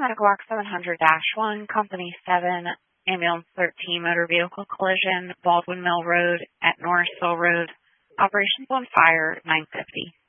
Medical Rock 700-1, Company 7, Ambulance 13, motor vehicle collision, Baldwin Mill Road at Norrisville Road. Operations on fire, 950.